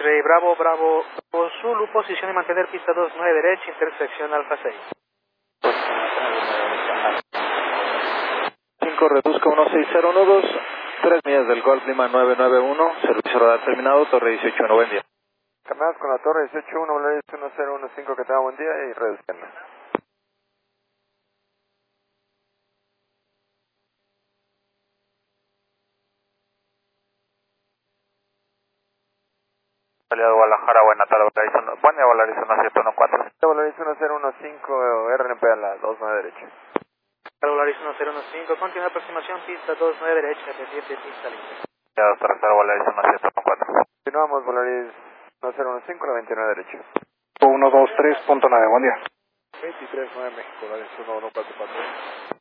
X-Ray Bravo, Bravo, Zulu, posición y mantener pista 29 derecha, intersección Alfa 6. 5, reduzca 160 nudos, 3 millas del Golf Lima 991, servicio radar terminado, Torre 181, buen día. Caminadas con la Torre 181, Volaris 1015, que tenga buen día y reduzcanme. Salida de Guadalajara, buena tarde, buen día, Volaris 1714. Volaris 1015, RNP a la 29 derecha. Volaris 1015, continua aproximación, pista 29 derecha, pendiente pista libre. Ya, doctor, Volaris 1714. Continuamos, Volaris 1015, la 29 derecha. 123.9, buen día. 23-9 México, Volaris 1144.